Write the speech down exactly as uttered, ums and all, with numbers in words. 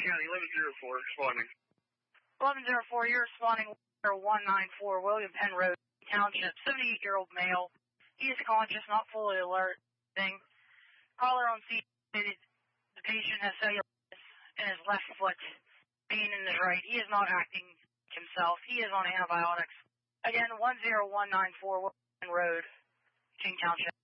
County, eleven zero four, responding. eleven zero four, you're responding one nine four, William Penn Road, Township, seventy-eight-year-old male. He is conscious, not fully alert. Thing. Caller on scene stated the patient has cellulitis in his left foot, pain in his right. He is not acting himself. He is on antibiotics. Again, one zero one nine four, William Penn Road, King Township.